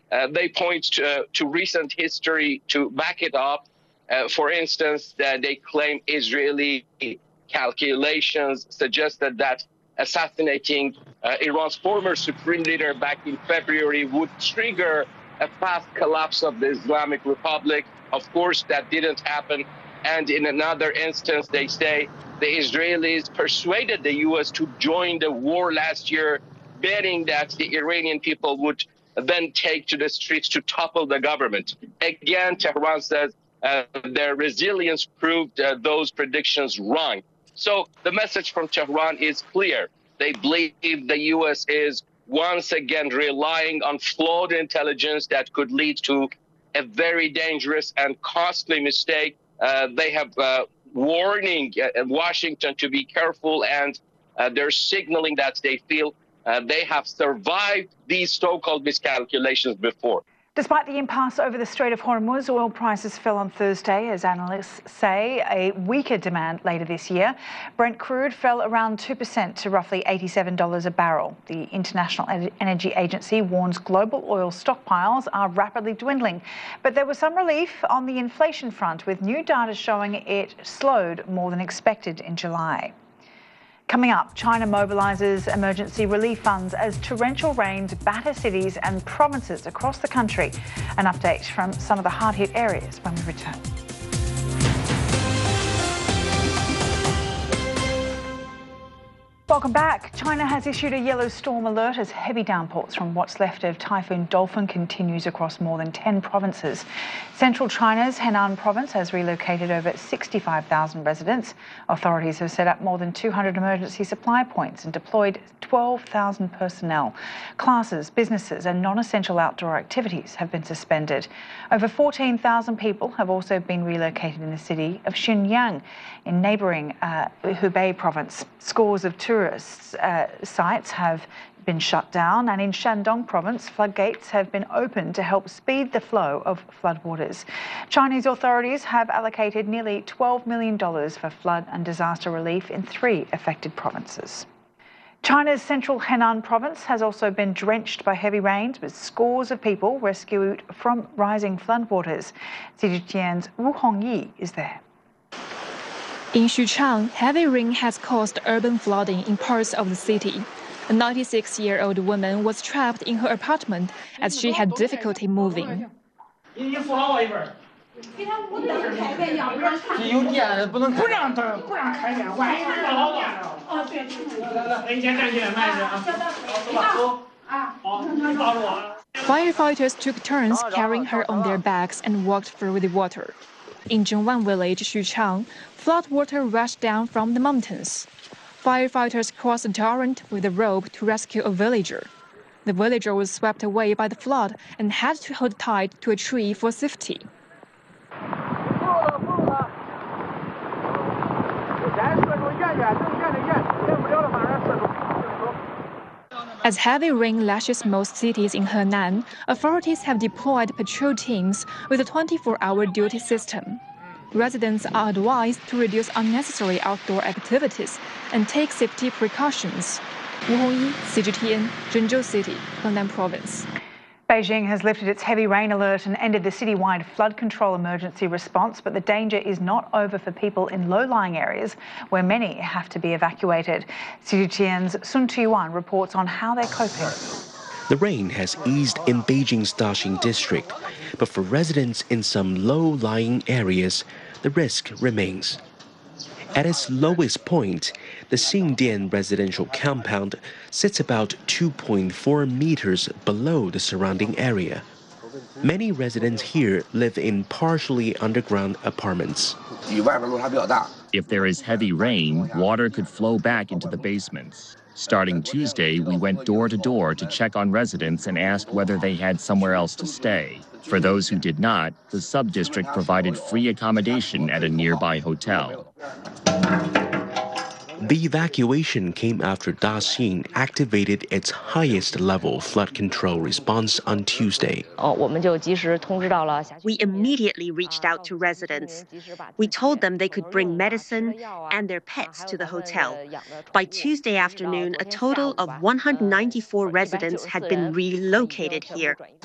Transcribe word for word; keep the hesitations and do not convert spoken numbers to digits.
Uh, they point to, uh, to recent history to back it up. Uh, for instance, that they claim Israeli calculations suggested that assassinating uh, Iran's former supreme leader back in February would trigger a fast collapse of the Islamic Republic. Of course, that didn't happen. And in another instance, they say the Israelis persuaded the U S to join the war last year, betting that the Iranian people would then take to the streets to topple the government. Again, Tehran says uh, their resilience proved uh, those predictions wrong. So the message from Tehran is clear. They believe the U S is once again relying on flawed intelligence that could lead to a very dangerous and costly mistake. Uh, they have uh, warning uh, Washington to be careful, and uh, they're signaling that they feel uh, they have survived these so-called miscalculations before. Despite the impasse over the Strait of Hormuz, oil prices fell on Thursday as analysts say a weaker demand later this year. Brent crude fell around two percent to roughly eighty-seven dollars a barrel. The International Energy Agency warns global oil stockpiles are rapidly dwindling. But there was some relief on the inflation front, with new data showing it slowed more than expected in July. Coming up, China mobilises emergency relief funds as torrential rains batter cities and provinces across the country. An update from some of the hard-hit areas when we return. Welcome back. China has issued a yellow storm alert as heavy downpours from what's left of Typhoon Dolphin continues across more than ten provinces. Central China's Henan province has relocated over sixty-five thousand residents. Authorities have set up more than two hundred emergency supply points and deployed twelve thousand personnel. Classes, businesses and non-essential outdoor activities have been suspended. Over fourteen thousand people have also been relocated in the city of Xunyang in neighbouring uh, Hubei province. Scores of tourists Tourist uh, sites have been shut down, and in Shandong province, floodgates have been opened to help speed the flow of floodwaters. Chinese authorities have allocated nearly twelve million dollars for flood and disaster relief in three affected provinces. China's central Henan province has also been drenched by heavy rains, with scores of people rescued from rising floodwaters. C G T N's Wu Hongyi is there. In Xuchang, heavy rain has caused urban flooding in parts of the city. A ninety-six-year-old woman was trapped in her apartment as she had difficulty moving. Firefighters took turns carrying her on their backs and walked through the water. In Zhongwan village, Xuchang, floodwater rushed down from the mountains. Firefighters crossed a torrent with a rope to rescue a villager. The villager was swept away by the flood and had to hold tight to a tree for safety. As heavy rain lashes most cities in Henan, authorities have deployed patrol teams with a twenty-four hour duty system. Residents are advised to reduce unnecessary outdoor activities and take safety precautions. Wu Hongyi, C G T N, Zhengzhou City, Henan Province. Beijing has lifted its heavy rain alert and ended the citywide flood control emergency response, but the danger is not over for people in low-lying areas where many have to be evacuated. C G T N's Sun Tuyuan reports on how they're coping. The rain has eased in Beijing's Daxing district, but for residents in some low-lying areas, the risk remains. At its lowest point, the Xingdian residential compound sits about two point four meters below the surrounding area. Many residents here live in partially underground apartments. If there is heavy rain, water could flow back into the basements. Starting Tuesday, we went door to door to check on residents and asked whether they had somewhere else to stay. For those who did not, the sub-district provided free accommodation at a nearby hotel. The evacuation came after Daxing activated its highest level flood control response on Tuesday. We immediately reached out to residents. We told them they could bring medicine and their pets to the hotel. By Tuesday afternoon, a total of one hundred ninety-four residents had been relocated here.